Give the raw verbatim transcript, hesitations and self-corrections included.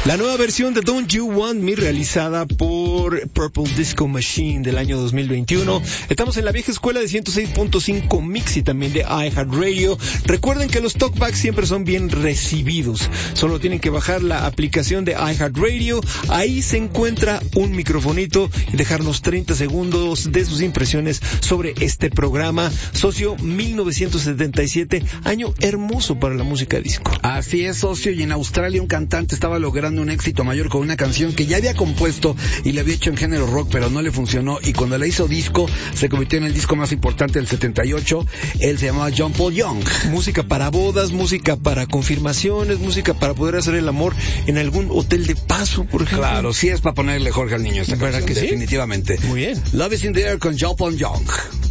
La nueva versión de Don't You Want Me, realizada por Purple Disco Machine del año dos mil veintiuno. Estamos en la vieja escuela de ciento seis punto cinco Mix y también de iHeartRadio. Recuerden que los talkbacks siempre son bien recibidos. Solo tienen que bajar la aplicación de iHeartRadio. Ahí se encuentra un microfonito y dejarnos treinta segundos de sus impresiones sobre este programa. Socio, mil novecientos setenta y siete, año hermoso para la música disco. Así es, socio, y en Australia un cantante estaba logrando un éxito mayor con una canción que ya había compuesto y le había hecho en género rock, pero no le funcionó, y cuando la hizo disco, se convirtió en el disco más importante del setenta y ocho. Él se llamaba John Paul Young. Música para bodas, música para confirmaciones, música para poder hacer el amor en algún hotel de paso, por ejemplo. Claro, sí es para ponerle Jorge al niño esta canción, que sí? definitivamente. Muy bien. Love is in the air con John Paul Young.